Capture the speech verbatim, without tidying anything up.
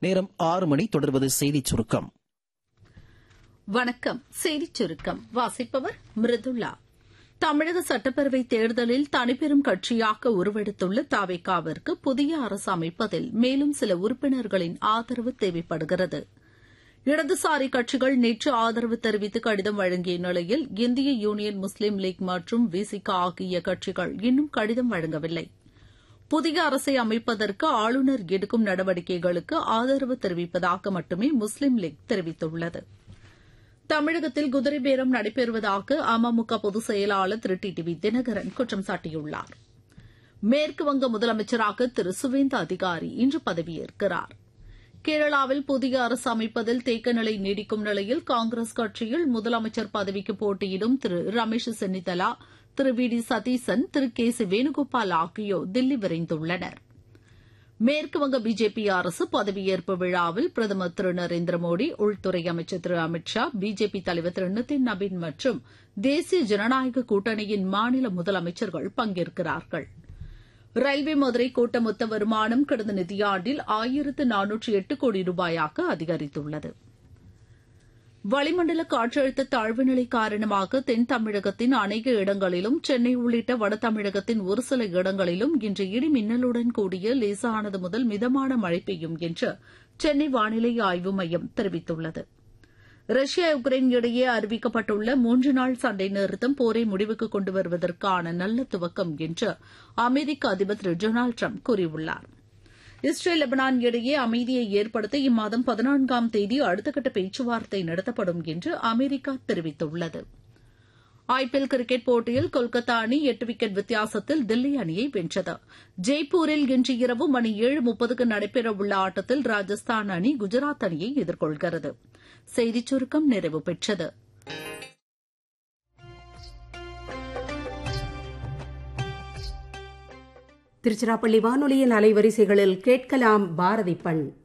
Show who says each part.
Speaker 1: நேரம் ஆறு மணி. தொடர்வது செய்திச் சுருக்கம்.
Speaker 2: வணக்கம். செய்திச் சுருக்கம் வாசிப்பவர் மிருதுளா. தமிழக சட்டப்பேரவை தேர்தலில் தனிப்பெரும் கட்சியாக உருவெடுத்துள்ள தவேகாவிற்கு புதிய அரசு அமைப்பதில் மேலும் சில உறுப்பினர்களின் ஆதரவு தேவைப்படுகிறது. இடதுசாரி கட்சிகள் நேற்று ஆதரவு தெரிவித்து கடிதம் வழங்கிய நிலையில் இந்திய யூனியன் முஸ்லீம் லீக் மற்றும் விசிக ஆகிய கட்சிகள் இன்னும் கடிதம் வழங்கவில்லை. புதிய அரசை அமைப்பதற்கு ஆளுநர் எடுக்கும் நடவடிக்கைகளுக்கு ஆதரவு தெரிவிப்பதாக மட்டுமே முஸ்லீம் லீக் தெரிவித்துள்ளது. தமிழகத்தில் குதிரை பேரம் நடைபெறுவதாக அமமுக பொதுச் செயலாளர் திரு டி டி தினகரன் குற்றம் சாட்டியுள்ளார். மேற்குவங்க முதலமைச்சராக திரு சுவேந்து அதிகாரி இன்று பதவியேற்கிறார். கேரளாவில் புதிய அரசு அமைப்பதில் தேக்க நிலை நீடிக்கும் நிலையில் காங்கிரஸ் கட்சியில் முதலமைச்சர் பதவிக்கு போட்டியிடும் திரு ரமேஷ் சென்னிதலா, திரு we D Satheesan, Thiru K C Venugopal ஆகியோர் தில்லி விரைந்துள்ளனர். மேற்குவங்க பிஜேபி அரசு பதவியேற்பு விழாவில் பிரதமர் திரு நரேந்திர மோடி, உள்துறை அமைச்சர் திரு அமித் ஷா, பிஜேபி தலைவர் திரு நிதின் நபீன் மற்றும் தேசிய ஜனநாயக கூட்டணியின் மாநில முதலமைச்சர்கள் பங்கேற்கிறார்கள். ரயில்வே மதுரை கோட்ட மொத்த வருமானம் கடந்த நிதியாண்டில் ஆயிரத்து நானூற்று எட்டு கோடி ரூபாயாக அதிகரித்துள்ளது. வளிமண்டல காற்றழுத்த தாழ்வு நிலை காரணமாக தென் தமிழகத்தின் அநேக இடங்களிலும் சென்னை உள்ளிட்ட வட தமிழகத்தின் ஒரு சில இடங்களிலும் இன்று இடி மின்னலுடன் கூடிய லேசானது முதல் மிதமான மழை பெய்யும் என்று சென்னை வானிலை ஆய்வு மையம் தெரிவித்துள்ளது. ரஷ்யா உக்ரைன் இடையே அறிவிக்கப்பட்டுள்ள மூன்று நாள் சண்டை நிறுத்தம் போரை முடிவுக்கு கொண்டு வருவதற்கான நல்ல துவக்கம் என்று அமெரிக்க அதிபர் திரு டொனால்டு டிரம்ப் கூறியுள்ளார். இஸ்ரேல் லெபனான் இடையே அமைதியை ஏற்படுத்த இம்மாதம் பதினான்காம் தேதி அடுத்தக்கட்ட பேச்சுவார்த்தை நடத்தப்படும் என்று அமெரிக்கா தெரிவித்துள்ளது. ஐ பி எல் கிரிக்கெட் போட்டியில் கொல்கத்தா அணி எட்டு விக்கெட் வித்தியாசத்தில் தில்லி அணியை வென்றது. ஜெய்ப்பூரில் இன்று இரவு மணி ஏழு முப்பதுக்கு நடைபெறவுள்ள ஆட்டத்தில் ராஜஸ்தான் அணி குஜராத் அணியை எதிர்கொள்கிறது. செய்திச் சுருக்கம் நிறைவு பெற்றது.
Speaker 3: திருச்சிராப்பள்ளி வானொலியின் அலைவரிசைகளில் கேட்கலாம் பாரதி பண்.